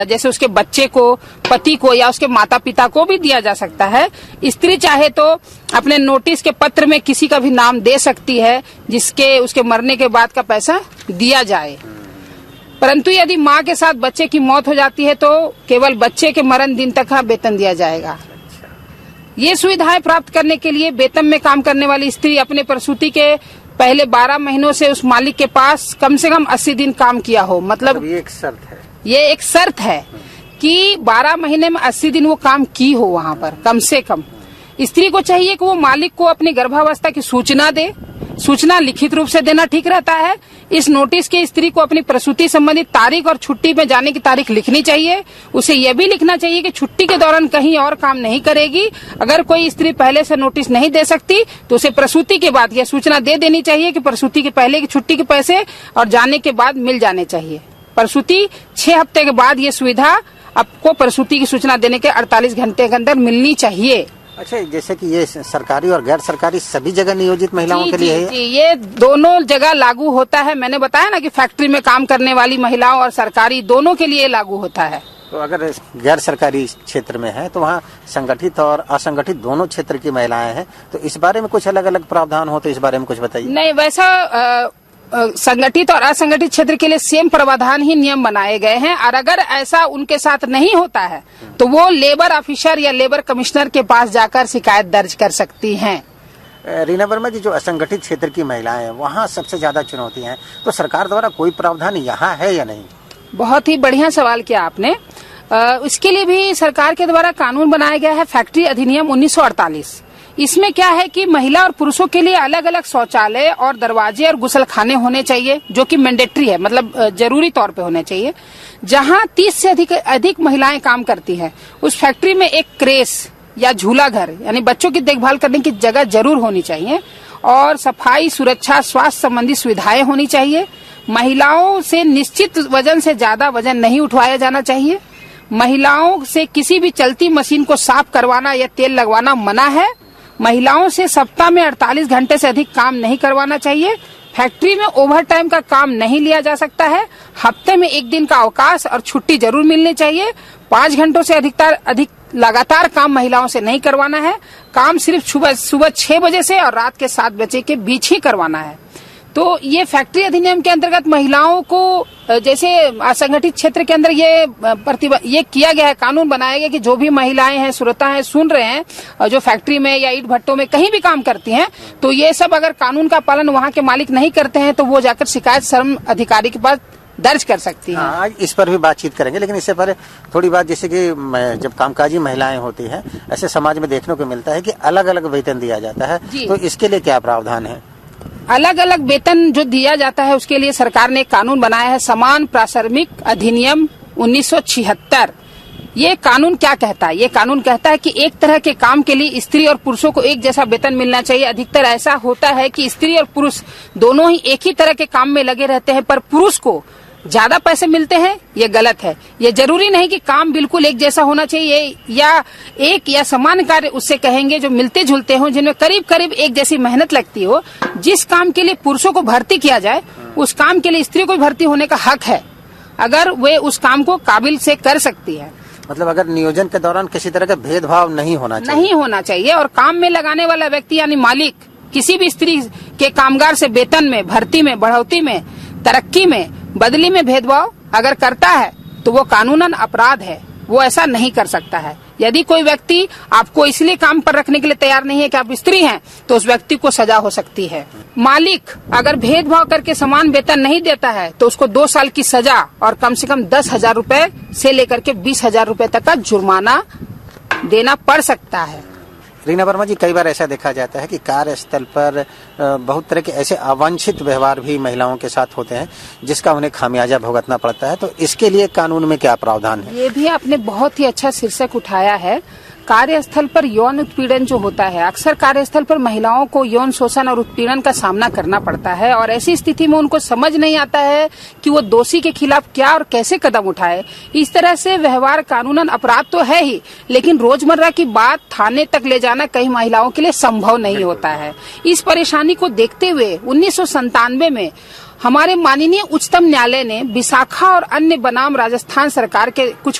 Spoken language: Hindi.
जैसे उसके बच्चे को, पति को या उसके माता पिता को भी दिया जा सकता है। स्त्री चाहे तो अपने नोटिस के पत्र में किसी का भी नाम दे सकती है जिसके उसके मरने के बाद का पैसा दिया जाए। परंतु यदि माँ के साथ बच्चे की मौत हो जाती है तो केवल बच्चे के मरण दिन तक का वेतन दिया जाएगा। ये सुविधाएं प्राप्त करने के लिए वेतन में काम करने वाली स्त्री अपने प्रसूति के पहले 12 महीनों से उस मालिक के पास कम से कम 80 दिन काम किया हो। मतलब ये एक शर्त है, ये एक शर्त है कि 12 महीने में 80 दिन वो काम की हो वहाँ पर कम से कम। स्त्री को चाहिए कि वो मालिक को अपनी गर्भावस्था की सूचना दे। सूचना लिखित रूप से देना ठीक रहता है। इस नोटिस के स्त्री को अपनी प्रसूति संबंधित तारीख और छुट्टी में जाने की तारीख लिखनी चाहिए। उसे यह भी लिखना चाहिए कि छुट्टी के दौरान कहीं और काम नहीं करेगी। अगर कोई स्त्री पहले से नोटिस नहीं दे सकती तो उसे प्रसूति के बाद यह सूचना दे देनी चाहिए कि प्रसूति के पहले की छुट्टी के पैसे और जाने के बाद मिल जाने चाहिए। प्रसूति 6 हफ्ते के बाद ये सुविधा आपको प्रसूति की सूचना देने के 48 घंटे के अंदर मिलनी चाहिए। अच्छा, जैसे कि ये सरकारी और गैर सरकारी सभी जगह नियोजित महिलाओं के लिए है? जी, ये दोनों जगह लागू होता है। मैंने बताया ना कि फैक्ट्री में काम करने वाली महिलाओं और सरकारी दोनों के लिए लागू होता है। तो अगर गैर सरकारी क्षेत्र में है तो वहाँ संगठित और असंगठित दोनों क्षेत्र की महिलाएं हैं, तो इस बारे में कुछ अलग अलग प्रावधान हो तो इस बारे में कुछ बताइए। नहीं, वैसा संगठित और असंगठित क्षेत्र के लिए सेम प्रावधान ही नियम बनाए गए हैं। और अगर ऐसा उनके साथ नहीं होता है तो वो लेबर ऑफिसर या लेबर कमिश्नर के पास जाकर शिकायत दर्ज कर सकती हैं। रीना वर्मा जी, जो असंगठित क्षेत्र की महिलाएं हैं वहाँ सबसे ज्यादा चुनौती है, तो सरकार द्वारा कोई प्रावधान यहाँ है या नहीं? बहुत ही बढ़िया सवाल किया आपने। इसके लिए भी सरकार के द्वारा कानून बनाया गया है, फैक्ट्री अधिनियम 1948। इसमें क्या है कि महिला और पुरुषों के लिए अलग अलग शौचालय और दरवाजे और गुसलखाने होने चाहिए, जो कि मैंडेटरी है, मतलब जरूरी तौर पे होने चाहिए। जहां 30 से अधिक महिलाएं काम करती हैं, उस फैक्ट्री में एक क्रेश या झूला घर यानी बच्चों की देखभाल करने की जगह जरूर होनी चाहिए। और सफाई, सुरक्षा, स्वास्थ्य संबंधी सुविधाएं होनी चाहिए। महिलाओं से निश्चित वजन से ज्यादा वजन नहीं उठवाया जाना चाहिए। महिलाओं से किसी भी चलती मशीन को साफ करवाना या तेल लगवाना मना है। महिलाओं से सप्ताह में 48 घंटे से अधिक काम नहीं करवाना चाहिए। फैक्ट्री में ओवर टाइम का काम नहीं लिया जा सकता है। हफ्ते में 1 दिन का अवकाश और छुट्टी जरूर मिलनी चाहिए। 5 घंटों से अधिक लगातार काम महिलाओं से नहीं करवाना है। काम सिर्फ सुबह 6 बजे से और रात के 7 बजे के बीच ही करवाना है। तो ये फैक्ट्री अधिनियम के अंतर्गत महिलाओं को, जैसे असंगठित क्षेत्र के अंदर ये किया गया है, कानून बनाया गया कि जो भी महिलाएं हैं, श्रोता हैं, सुन रहे हैं, और जो फैक्ट्री में या ईंट भट्टों में कहीं भी काम करती हैं, तो ये सब अगर कानून का पालन वहाँ के मालिक नहीं करते हैं तो वो जाकर शिकायत श्रम अधिकारी के पास दर्ज कर सकती हैं। आज इस पर भी बातचीत करेंगे, लेकिन इससे पहले थोड़ी बात, जैसे कि जब कामकाजी महिलाएं होती हैं, ऐसे समाज में देखने को मिलता है कि अलग अलग वेतन दिया जाता है, तो इसके लिए क्या प्रावधान है? अलग अलग वेतन जो दिया जाता है उसके लिए सरकार ने कानून बनाया है, समान प्राश्रमिक अधिनियम 1976। ये कानून क्या कहता है? ये कानून कहता है कि एक तरह के काम के लिए स्त्री और पुरुषों को एक जैसा वेतन मिलना चाहिए। अधिकतर ऐसा होता है कि स्त्री और पुरुष दोनों ही एक ही तरह के काम में लगे रहते हैं, पर पुरुष को ज्यादा पैसे मिलते हैं। ये गलत है। ये जरूरी नहीं कि काम बिल्कुल एक जैसा होना चाहिए, या एक या समान कार्य उससे कहेंगे जो मिलते जुलते हों, जिनमें करीब करीब एक जैसी मेहनत लगती हो। जिस काम के लिए पुरुषों को भर्ती किया जाए उस काम के लिए स्त्री को भर्ती होने का हक है, अगर वे उस काम को काबिल से कर सकती है। मतलब अगर नियोजन के दौरान किसी तरह का भेदभाव नहीं होना चाहिए। और काम में लगाने वाला व्यक्ति यानी मालिक किसी भी स्त्री के कामगार से वेतन में, भर्ती में, बढ़ोतरी में, तरक्की में, बदली में भेदभाव अगर करता है तो वो कानूनन अपराध है। वो ऐसा नहीं कर सकता है। यदि कोई व्यक्ति आपको इसलिए काम पर रखने के लिए तैयार नहीं है कि आप स्त्री हैं, तो उस व्यक्ति को सजा हो सकती है। मालिक अगर भेदभाव करके समान वेतन नहीं देता है तो उसको 2 साल की सजा और कम से कम 10,000 रूपए से लेकर के 20,000 रूपए तक का जुर्माना देना पड़ सकता है। रीना वर्मा जी, कई बार ऐसा देखा जाता है कि कार्यस्थल पर बहुत तरह के ऐसे अवांछित व्यवहार भी महिलाओं के साथ होते हैं जिसका उन्हें खामियाजा भुगतना पड़ता है, तो इसके लिए कानून में क्या प्रावधान है? ये भी आपने बहुत ही अच्छा शीर्षक उठाया है। कार्यस्थल पर यौन उत्पीड़न जो होता है, अक्सर कार्यस्थल पर महिलाओं को यौन शोषण और उत्पीड़न का सामना करना पड़ता है, और ऐसी स्थिति में उनको समझ नहीं आता है कि वो दोषी के खिलाफ क्या और कैसे कदम उठाए। इस तरह से व्यवहार कानूनन अपराध तो है ही, लेकिन रोजमर्रा की बात थाने तक ले जाना कई महिलाओं के लिए संभव नहीं होता है। इस परेशानी को देखते हुए 1997 में हमारे माननीय उच्चतम न्यायालय ने विशाखा और अन्य बनाम राजस्थान सरकार के कुछ